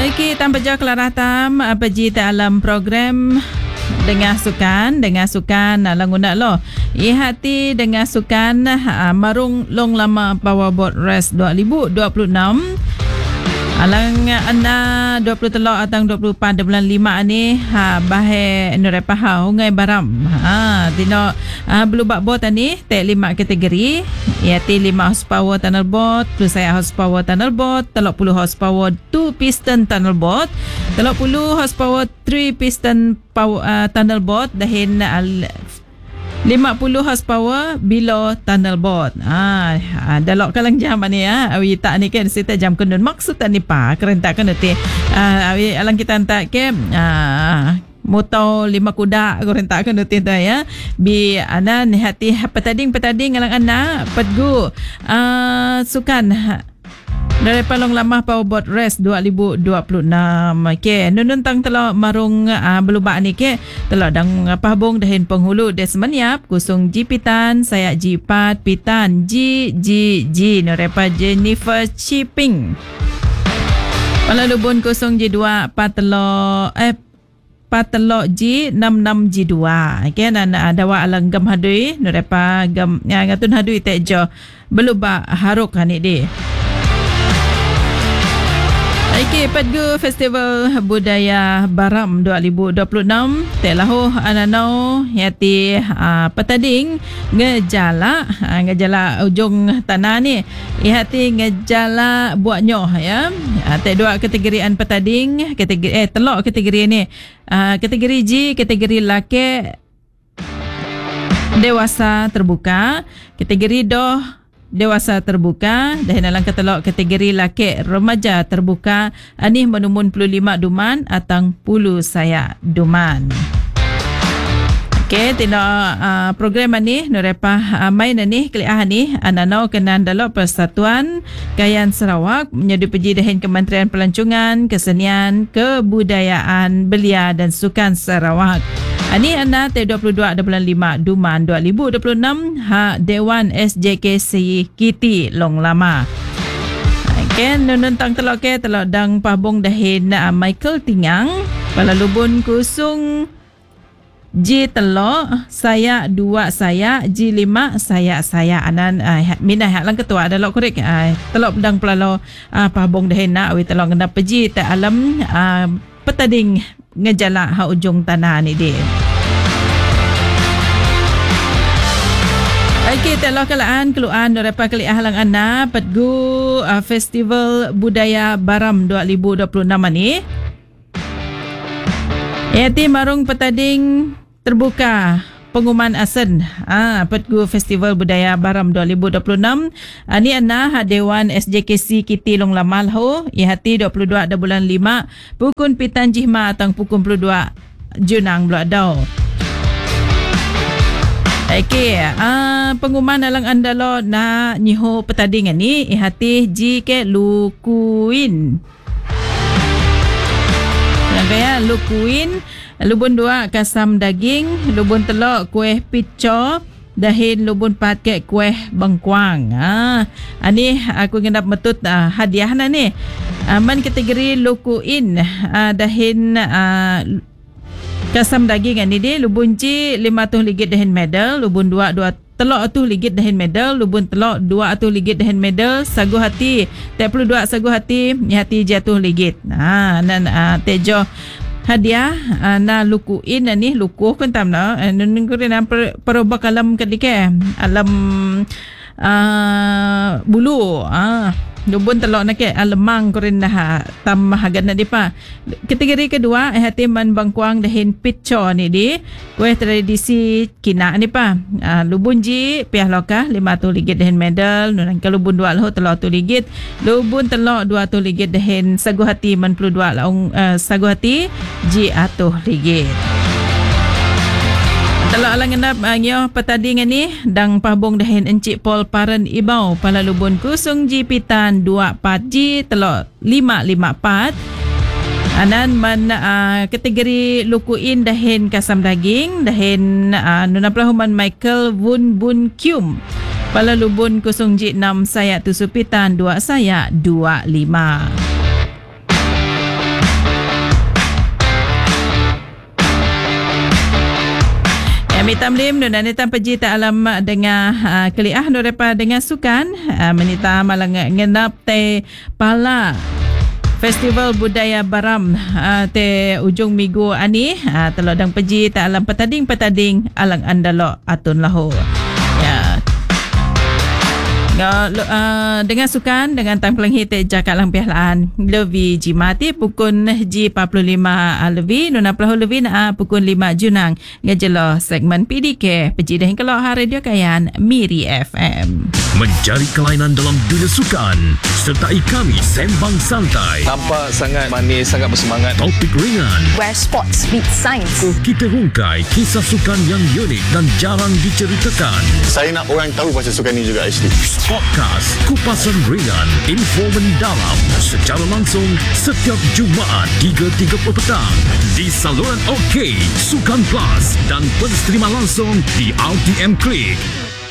Okey, tanpa jauh Kelara Tam, pergi dalam program Dengar Sukan langunak lo. Ihati Dengar Sukan Marung Long Lama Powerboat Race 2026. Alang anda 20 telok atang 24 bulan 5 ni bahe nurepa hungai baram. Tino belubak bot ni tek 5 kategori. Iaitu 5 horsepower tunnel boat, plus saya horsepower tunnel boat, 30 horsepower 2 piston tunnel boat, 30 horsepower 3 piston tunnel boat dahin 50 horsepower below tunnel boat. Dalok kalang jam ni awi tak ni kan sita jam kendun maksud ni pa kerentak kan nanti awi alang kita hantar ke motor 5 kuda kerentak kan nanti ya bi ana ni hati petading alang ana pedgu sukan dari Palong Lama Powerboat Race 2026. Okey, nunun tang telok marung belubak ni ke telok dang pahbong dahin penghulu des meniap kusung jipitan saya jipat pitan G nurepa Jennifer Shipping. Pala lubun kusung G2 patelok G66 G2. Okey nan dawa alang gam hadui nurepa gam ngatun hadui tejo belubak haruk hani di. Okey, Pedgu Festival Budaya Baram 2026 telahu anano yati petading ngejala ujung tanah ni ihati ngejala buat nyoh ya. Te dua kategorian petading telok kategori ni. Kategori G kategori laki dewasa terbuka, kategori doh dewasa terbuka dan dalam kategori laki remaja terbuka anih menumun 25 duman atang pulu saya duman. Okey, tino program ni nurepa main ni keliah ni anano kenan dalam Persatuan Kayan Sarawak menyedu peji dahin Kementerian Pelancongan, Kesenian, Kebudayaan, Belia dan Sukan Sarawak. Ani anda T22 bulan 5 Duman 2026 Dewan SJKC Kiti Long Lama. Ken nuntang telok ke telok dang pabong dahin Michael Tingang pala lubun kusung G telok saya 2 saya G5 saya anan minah lang ketua dalok korek telok dang pelalo pabong dahin na awi telok ngena peji ta alam petading ngejala ujung tanah ni dia. Okey, telah kelaan keluan dorepa kali ahlang ana Pedgu Festival Budaya Baram 2026 ni. Iati marung petading terbuka pengumuman asen Pedgu Festival Budaya Baram 2026 ani ana Dewan SJKC Kiti Long Lama ho ihati 22 bulan 5 pukun pitan jihma atang pukun 22 Junang Blodau. Okey, pengumuman dalam andalo na nyiho petading ni ihati G ke lukuin. Yang kaya lukuin, lubun 2 kasam daging, lubun telok kuih pico, dahin lubun 4 ke kuih bengkuang. Ani aku ngendap metut hadiah na ni. Man kategori lukuin dahin kasam daging ni dia lubun C 500 ringgit dahin medal, lubun 2 telok atuh ringgit dahin medal, lubun telok 2 atuh ringgit dahin medal, sagu hati 32 sagu hati hati jatuh ringgit. Nan tejo hadiah na lukuin ni lukuh kan tam na nun kurin perubah alam kedike alam bulu lubun telok nak ke alemang kurin dah tam hagan na dipa. Kategori kedua hati man bangkuang dahin pico ni di kuih tradisi kina ni pa. Lubun ji piah lokah 500 ringgit dahin medal, nang ke lubun 2 loh telok 100 ringgit, lubun telok 200 ringgit dahin sagu hati man 22 laung sagu hati ji 100 ringgit. Telok alang ngendap ngioh petading ni dang pahbong dahin Encik Paul Paran Ibau pala lubun kusung Jipitan 24 G telok 554 anan man kategori lukuin dahin kasam daging dahin nuna pelahuman Michael Bun Kium pala lubun kusung G6 saya tu Supitan 2 saya 25. Kami tamlim dan netan peji ta alam dengan keliah no repa dengan sukan menita malang ngenap te pala Festival Budaya Baram te ujung minggu ani telok dang peji ta alam petading alang andalo atun lahu. Ya. Dengan sukan dengan tamplang hite jakak lampiah laan levi jimati pukul G45 levi nuna pelahu levi na pukul 5 Junang ngejelo segmen PDK peji dah kalau radio kayan Miri FM mencari kelainan dalam dunia sukan sertai kami sembang santai nampak sangat manis, sangat bersemangat, topik ringan where sports meet science. Kita hungkai kisah sukan yang unik dan jarang diceritakan. Saya nak orang tahu pasal sukan ni juga actually. Podcast Kupasan Ringan, info mendalam secara langsung setiap Jumaat 3.30 petang di saluran OK, Sukan Plus dan pensterima langsung di RTM Klik.